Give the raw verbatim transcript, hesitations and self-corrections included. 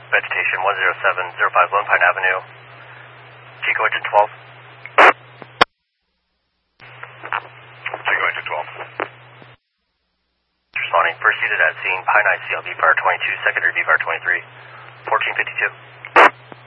vegetation one zero seven zero five Lone Pine Avenue. Chico engine twelve. Chico engine twelve. Responding, first unit at scene, Pine Eye C L V fire twenty-two, secondary V fire twenty-three, fourteen fifty-two.